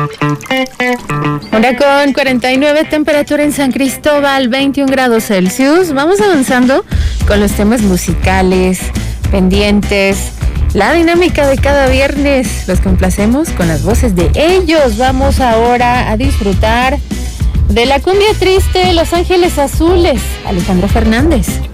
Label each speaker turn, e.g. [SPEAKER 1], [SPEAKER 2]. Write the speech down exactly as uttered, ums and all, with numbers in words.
[SPEAKER 1] Ahora con cuarenta y nueve, temperatura en San Cristóbal, veintiún grados Celsius. Vamos avanzando con los temas musicales, pendientes, la dinámica de cada viernes. Los complacemos con las voces de ellos. Vamos ahora a disfrutar de la cumbia triste, Los Ángeles Azules, Alejandro Fernández.